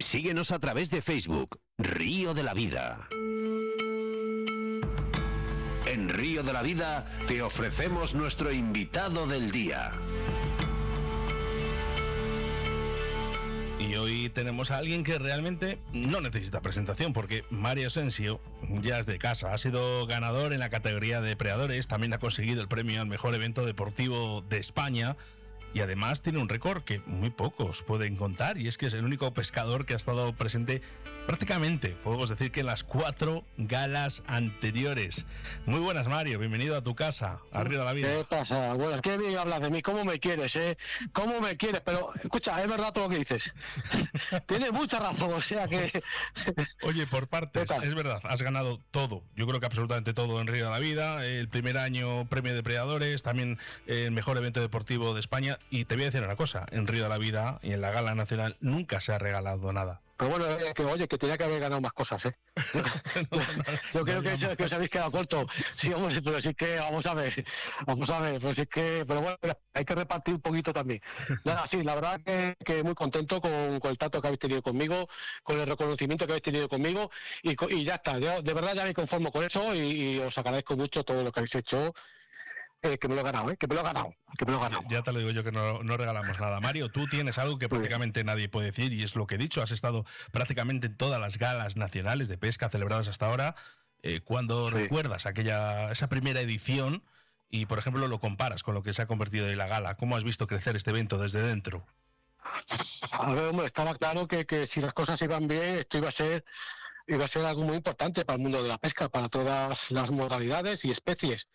Síguenos a través de Facebook, Río de la Vida. En Río de la Vida te ofrecemos nuestro invitado del día. Y hoy tenemos a alguien que realmente no necesita presentación, porque Mario Asensio ya es de casa. Ha sido ganador en la categoría de depredadores, también ha conseguido el premio al mejor evento deportivo de España. Y además tiene un récord que muy pocos pueden contar, y es que es el único pescador que ha estado presente prácticamente, podemos decir que en las 4 galas anteriores. Muy buenas, Mario, bienvenido a tu casa, a Río de la Vida. ¿Qué pasa? Bueno, qué bien hablas de mí, cómo me quieres, cómo me quieres, pero escucha, es verdad todo lo que dices. Tienes mucha razón, o sea que... Oye, por partes, es verdad, has ganado todo, yo creo que absolutamente todo en Río de la Vida, el primer año premio de depredadores, también el mejor evento deportivo de España, y te voy a decir una cosa, en Río de la Vida y en la gala nacional nunca se ha regalado nada. Pero bueno, que tenía que haber ganado más cosas, Yo creo que os habéis quedado corto. Sí, hombre, pero sí que, vamos a ver, pues sí que, pero bueno, hay que repartir un poquito también. Nada, sí, la verdad que muy contento con el trato que habéis tenido conmigo, con el reconocimiento que habéis tenido conmigo, y ya está, yo de verdad ya me conformo con eso, y os agradezco mucho todo lo que habéis hecho. Que me lo he ganado, que me lo he ganado. Ya te lo digo yo, que no regalamos nada. Mario, tú tienes algo que prácticamente nadie puede decir, y es lo que he dicho, has estado prácticamente en todas las galas nacionales de pesca celebradas hasta ahora. Cuando recuerdas esa primera edición y, por ejemplo, lo comparas con lo que se ha convertido en la gala, ¿cómo has visto crecer este evento desde dentro? A ver, hombre, estaba claro que si las cosas iban bien, esto iba a ser algo muy importante para el mundo de la pesca, para todas las modalidades y especies.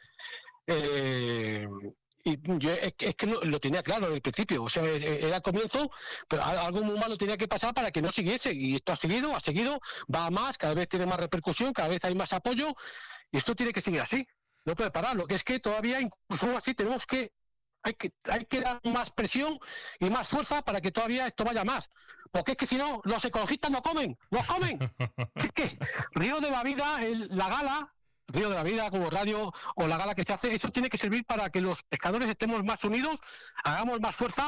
Y yo es que lo tenía claro desde el principio, o sea, era el comienzo, pero algo muy malo tenía que pasar para que no siguiese, y esto ha seguido, va a más, cada vez tiene más repercusión, cada vez hay más apoyo, y esto tiene que seguir así, no puede parar. Lo que es que todavía, incluso así, hay que dar más presión y más fuerza para que todavía esto vaya más, porque es que si no, los ecologistas no comen. Es que Río de la Vida, la gala Río de la Vida como radio, o la gala que se hace, eso tiene que servir para que los pescadores estemos más unidos, hagamos más fuerza,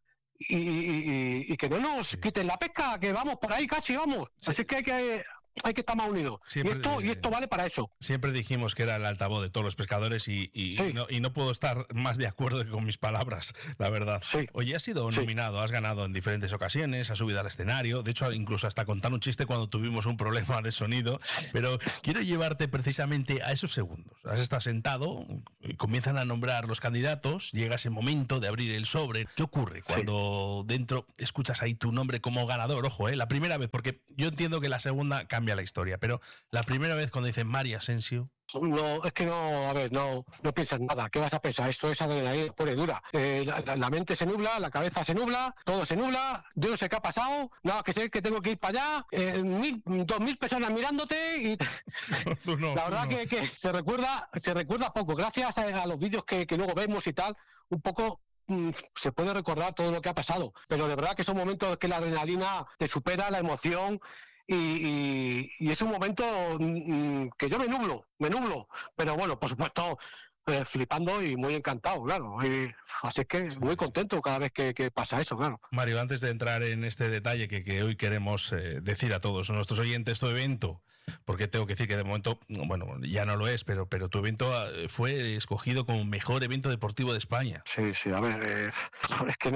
y que no nos quiten la pesca, que vamos por ahí casi, vamos. Así que hay que estar más unidos. Y esto vale para eso. Siempre dijimos que era el altavoz de todos los pescadores, y no puedo estar más de acuerdo que con mis palabras, la verdad. Sí. Oye, has sido nominado, has ganado en diferentes ocasiones, has subido al escenario, de hecho incluso hasta contar un chiste cuando tuvimos un problema de sonido, pero quiero llevarte precisamente a esos segundos. Has estado sentado, comienzan a nombrar los candidatos, llega ese momento de abrir el sobre. ¿Qué ocurre cuando dentro escuchas ahí tu nombre como ganador? Ojo, la primera vez, porque yo entiendo que la segunda cambia la historia, pero la primera vez cuando dicen Mario Asensio... No, es que no piensas nada. ¿Qué vas a pensar? Esto es adrenalina pura y dura. La mente se nubla, la cabeza se nubla, todo se nubla. Yo no sé qué ha pasado, nada que sé que tengo que ir para allá, 2.000 personas mirándote, y la verdad que se recuerda poco. Gracias a los vídeos que luego vemos y tal, un poco se puede recordar todo lo que ha pasado, pero de verdad que son momentos que la adrenalina te supera, la emoción. Y es un momento que yo me nublo, pero bueno, por supuesto, flipando y muy encantado, claro. Así que muy contento cada vez que pasa eso, claro. Mario, antes de entrar en este detalle que hoy queremos decir a todos nuestros oyentes, tu evento, porque tengo que decir que de momento, bueno, ya no lo es, pero tu evento fue escogido como mejor evento deportivo de España. Sí, a ver, es que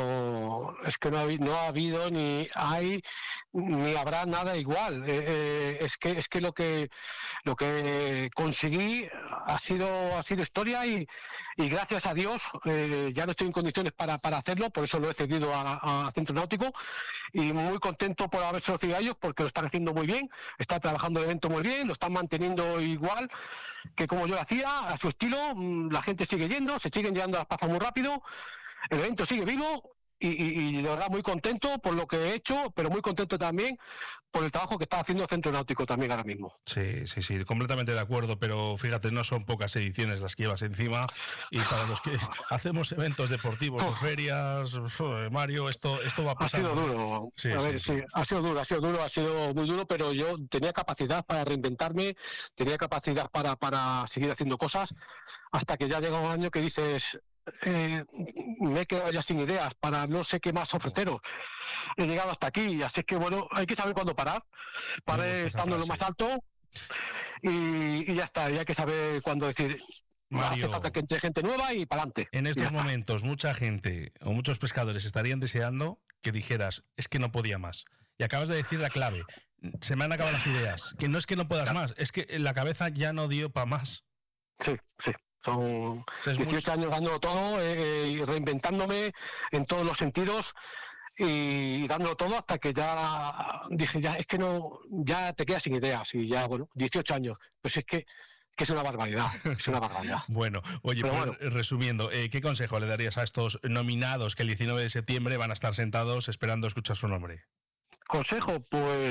no ha habido ni hay ni habrá nada igual. Es que lo que conseguí ha sido historia, y gracias a Dios ya no estoy en condiciones para hacerlo, por eso lo he cedido a Centro Náutico, y muy contento por haberse cedido a ellos, porque lo están haciendo muy bien, está trabajando el evento muy bien, lo están manteniendo igual que como yo lo hacía, a su estilo. La gente sigue yendo, se siguen llegando a las plazas muy rápido, el evento sigue vivo, y de verdad muy contento por lo que he hecho, pero muy contento también por el trabajo que está haciendo Centro Náutico también ahora mismo. Sí, completamente de acuerdo, pero fíjate, no son pocas ediciones las que llevas encima, y para los que hacemos eventos deportivos o ferias, Mario, esto va a pasar. Ha sido duro, ha sido duro, ha sido muy duro, pero yo tenía capacidad para reinventarme, tenía capacidad para seguir haciendo cosas, hasta que ya llega un año que dices... me he quedado ya sin ideas para no sé qué más ofreceros. He llegado hasta aquí, así que bueno, hay que saber cuándo parar. Paré estando en lo más alto y ya está, y hay que saber cuándo decir. Mario, hace falta que entre gente nueva y para adelante. En estos momentos, mucha gente o muchos pescadores estarían deseando que dijeras, es que no podía más. Y acabas de decir la clave, se me han acabado las ideas. Que no es que no puedas más, es que la cabeza ya no dio para más. Sí. Son 18 años dándolo todo, reinventándome en todos los sentidos y dándolo todo hasta que ya dije, ya es que no, ya te quedas sin ideas y ya, bueno, 18 años. Pues es que es una barbaridad, es una barbaridad. Bueno, oye, resumiendo, ¿qué consejo le darías a estos nominados que el 19 de septiembre van a estar sentados esperando escuchar su nombre? Consejo, pues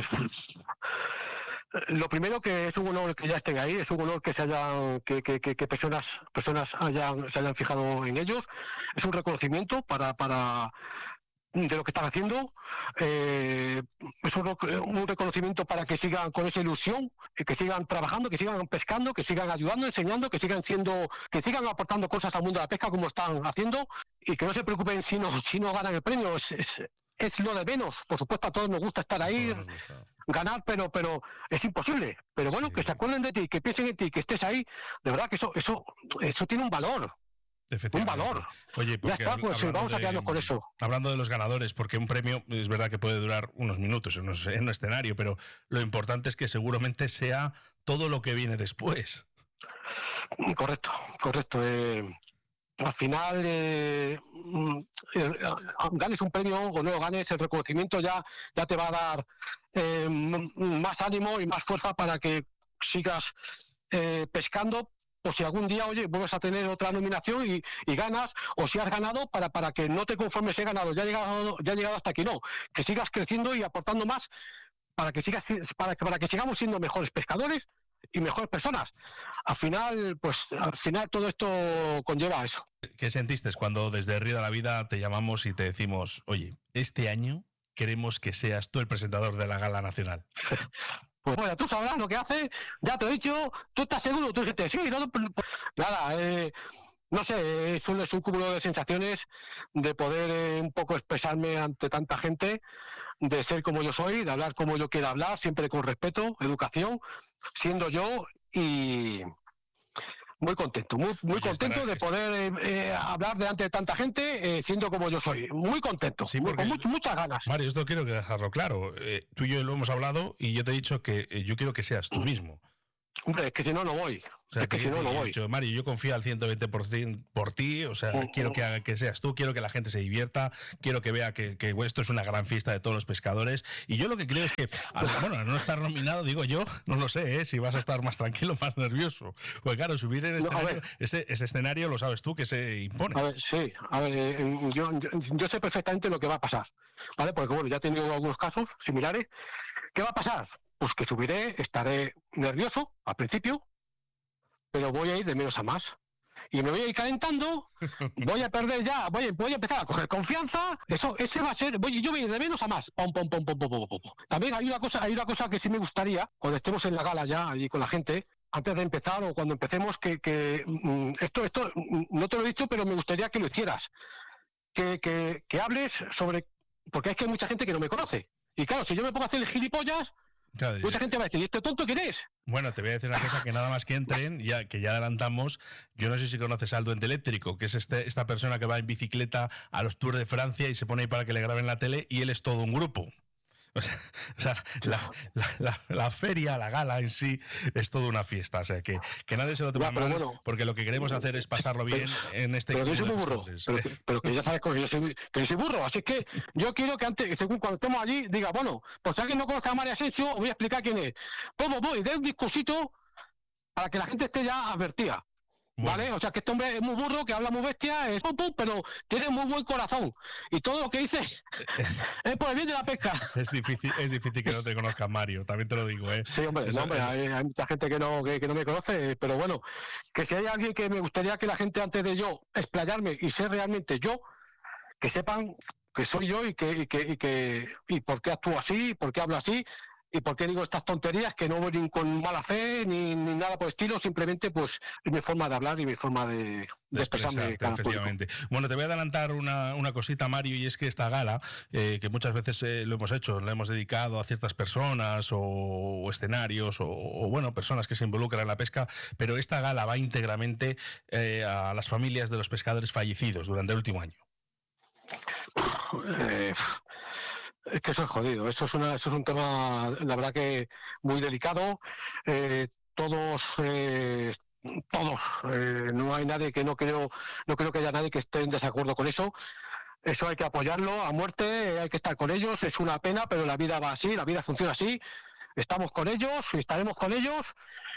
lo primero, que es un honor que ya estén ahí, es un honor que se hayan, que personas se hayan fijado en ellos, es un reconocimiento para de lo que están haciendo, es un reconocimiento para que sigan con esa ilusión, que sigan trabajando, que sigan pescando, que sigan ayudando, enseñando, que sigan aportando cosas al mundo de la pesca como están haciendo, y que no se preocupen si no ganan el premio. Es lo de menos. Por supuesto, a todos nos gusta estar ahí, ganar, pero es imposible. Pero bueno, sí, que se acuerden de ti, que piensen en ti, que estés ahí. De verdad que eso tiene un valor. Un valor. Oye, ya está, pues vamos a quedarnos con eso. Hablando de los ganadores, porque un premio es verdad que puede durar unos minutos en un escenario, pero lo importante es que seguramente sea todo lo que viene después. Correcto. Al final, ganes un premio o no lo ganes, el reconocimiento ya te va a dar más ánimo y más fuerza para que sigas pescando. O si algún día, oye, vuelves a tener otra nominación y ganas, o si has ganado, para que no te conformes, he ganado, ya he llegado hasta aquí, no, que sigas creciendo y aportando más para que sigamos siendo mejores pescadores y mejores personas. Al final todo esto conlleva a eso. ¿Qué sentiste cuando desde Río de la Vida te llamamos y te decimos, oye, este año queremos que seas tú el presentador de la Gala Nacional? Pues bueno, tú sabrás lo que haces, ya te lo he dicho, tú estás seguro, tú dijiste, sí, nada, no sé, es un cúmulo de sensaciones, de poder un poco expresarme ante tanta gente, de ser como yo soy, de hablar como yo quiero hablar, siempre con respeto, educación, siendo yo, y muy contento, muy contento de poder hablar delante de tanta gente, siendo como yo soy. Muy contento, sí, con muchas ganas. Mario, esto quiero dejarlo claro. Tú y yo lo hemos hablado y yo te he dicho que yo quiero que seas tú mismo. Hombre, es que si no voy. O sea, si no voy. Mario, yo confío al 120% por ti, o sea, quiero que seas tú, quiero que la gente se divierta, quiero que vea que esto es una gran fiesta de todos los pescadores. Y yo lo que creo es que, al no estar nominado, digo yo, no lo sé, si vas a estar más tranquilo, más nervioso. Porque claro, subir en escenario, ese escenario lo sabes tú que se impone. Yo sé perfectamente lo que va a pasar, ¿vale? Porque bueno, ya he tenido algunos casos similares. ¿Qué va a pasar? Pues que subiré, estaré nervioso al principio, pero voy a ir de menos a más. Y me voy a ir calentando, voy a perder ya, voy a empezar a coger confianza, ese va a ser, yo voy a ir de menos a más. También hay una cosa que sí me gustaría, cuando estemos en la gala ya, allí con la gente, antes de empezar o cuando empecemos, que esto no te lo he dicho, pero me gustaría que lo hicieras. Que hables sobre, porque es que hay mucha gente que no me conoce. Y claro, si yo me pongo a hacer gilipollas, claro, mucha gente va a decir, ¿y este tonto quién es? Bueno, te voy a decir una cosa, que nada más que entren, que ya adelantamos, yo no sé si conoces a Aldo Eléctrico, que es esta persona que va en bicicleta a los Tours de Francia y se pone ahí para que le graben la tele, y él es todo un grupo. O sea, la feria, la gala en sí es toda una fiesta. O sea, que nadie se lo tome mal, porque lo que queremos hacer es pasarlo bien en este... Pero yo soy muy burro, pero que ya sabes que yo soy burro, así que yo quiero que antes, según cuando estemos allí, diga, bueno, pues si alguien no conoce a Mario Asensio, os voy a explicar quién es. Voy, de un discursito para que la gente esté ya advertida. Bueno. ¿Vale? O sea, que este hombre es muy burro, que habla muy bestia, pero tiene muy buen corazón. Y todo lo que dice es por el bien de la pesca. Es difícil que no te conozcan, Mario, también te lo digo, ¿eh? Sí, hombre, hay mucha gente que no me conoce, pero bueno, que si hay alguien que me gustaría que la gente, antes de yo explayarme y ser realmente yo, que sepan que soy yo y por qué actúo así, por qué hablo así, ¿Y por qué digo estas tonterías? Que no voy ni con mala fe ni nada por el estilo, simplemente pues es mi forma de hablar y mi forma de expresarme. Efectivamente. Bueno, te voy a adelantar una cosita, Mario, y es que esta gala, que muchas veces lo hemos hecho, la hemos dedicado a ciertas personas o escenarios o bueno, personas que se involucran en la pesca, pero esta gala va íntegramente a las familias de los pescadores fallecidos durante el último año. Es que eso es jodido, eso es un tema, la verdad que muy delicado. Todos, no hay nadie que no creo que haya nadie que esté en desacuerdo con eso. Eso hay que apoyarlo a muerte, hay que estar con ellos. Es una pena, pero la vida va así, la vida funciona así. Estamos con ellos, estaremos con ellos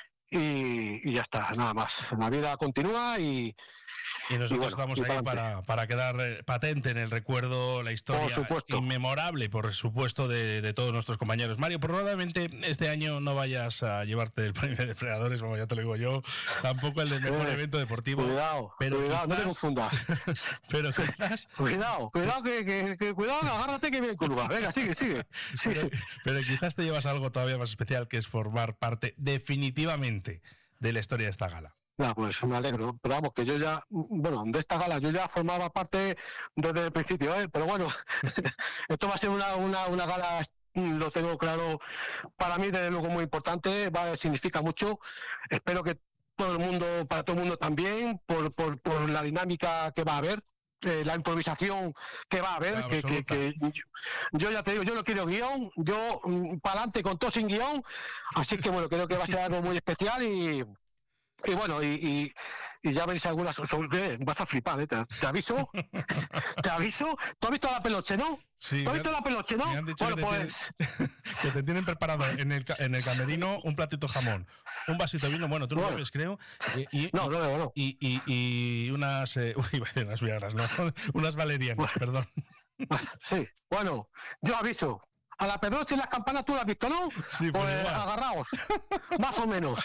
y ya está, nada más. La vida continúa y nosotros estamos ahí para quedar patente en el recuerdo la historia inmemorable, por supuesto, de todos nuestros compañeros. Mario, probablemente este año no vayas a llevarte el premio de Depredadores, como ya te lo digo yo, tampoco el de mejor evento deportivo. Cuidado, quizás, no te confundas. Pero quizás... Cuidado, agárrate que viene curva. Venga, sigue. Pero quizás te llevas algo todavía más especial, que es formar parte definitivamente de la historia de esta gala. Ya, pues me alegro, pero vamos, que yo ya, de esta gala yo ya formaba parte desde el principio, pero bueno, esto va a ser una gala, lo tengo claro, para mí desde luego muy importante, significa mucho, espero que para todo el mundo también, por la dinámica que va a haber, la improvisación que va a haber, que yo ya te digo, yo no quiero guión, yo para adelante con todo sin guión, así que bueno, creo que va a ser algo muy especial y bueno, y ya veréis algunas... Vas a flipar, te aviso. Te aviso. ¿Tú has visto la peluche, no? Sí. ¿Tú has visto la peluche, no? Me han dicho que te tienen preparado en el camerino un platito jamón, un vasito de vino, bueno, tú no lo ves, creo. No. Y unas... iba a decir unas viagras, ¿no? Unas valerianas, perdón. Sí, bueno, yo aviso. A la Pedroche y las campanas tú las has visto, ¿no? Sí, pues agarraos, más o menos.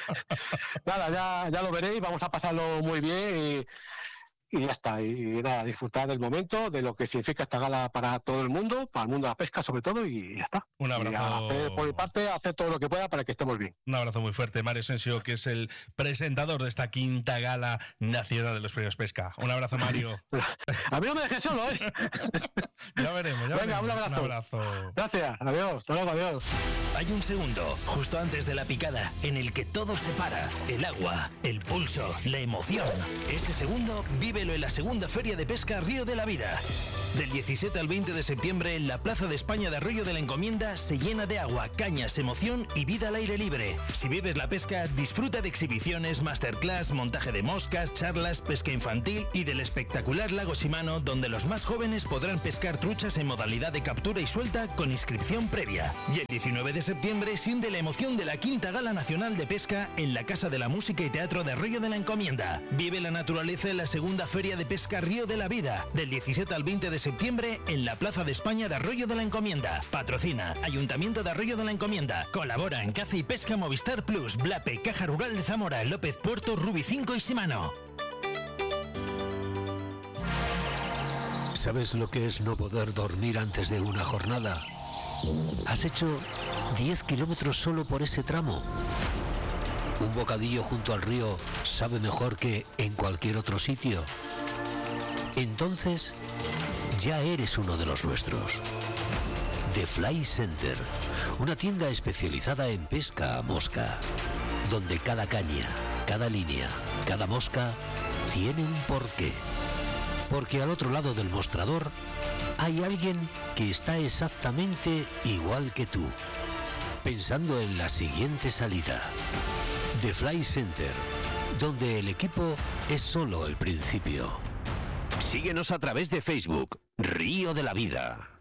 Nada, ya lo veréis, vamos a pasarlo muy bien y ya está. Y nada, disfrutar del momento, de lo que significa esta gala para todo el mundo, para el mundo de la pesca sobre todo, y ya está. Un abrazo. Por mi parte, hacer todo lo que pueda para que estemos bien. Un abrazo muy fuerte, Mario Asensio, que es el presentador de esta quinta gala nacional de los premios Pesca. Un abrazo, Mario. A mí no me dejes solo, ¿eh? Ya veremos. Venga, un abrazo. Gracias, adiós, hasta luego, adiós. Hay un segundo, justo antes de la picada, en el que todo se para. El agua, el pulso, la emoción. Ese segundo, vívelo en la segunda Feria de Pesca Río de la Vida. Del 17 al 20 de septiembre, la Plaza de España de Arroyo de la Encomienda se llena de agua, cañas, emoción y vida al aire libre. Si vives la pesca, disfruta de exhibiciones, masterclass, montaje de moscas, charlas, pesca infantil y del espectacular lago Shimano, donde los más jóvenes podrán pescar truchas en modalidad de captura y suelta con inscripción previa. Y el 19 de septiembre siente la emoción de la quinta Gala Nacional de Pesca en la Casa de la Música y Teatro de Arroyo de la Encomienda. Vive la naturaleza en la segunda Feria de Pesca Río de la Vida, del 17 al 20 de septiembre en la Plaza de España de Arroyo de la Encomienda. Patrocina Ayuntamiento de Arroyo de la Encomienda. Colabora en Caza y Pesca Movistar Plus, Blape, Caja Rural de Zamora, López Puerto, Rubi 5 y Shimano. ¿Sabes lo que es no poder dormir antes de una jornada? ¿Has hecho 10 kilómetros solo por ese tramo? Un bocadillo junto al río sabe mejor que en cualquier otro sitio. Entonces, ya eres uno de los nuestros. The Fly Center, una tienda especializada en pesca a mosca, donde cada caña, cada línea, cada mosca tiene un porqué. Porque al otro lado del mostrador hay alguien que está exactamente igual que tú, pensando en la siguiente salida. The Fly Center, donde el equipo es solo el principio. Síguenos a través de Facebook, Río de la Vida.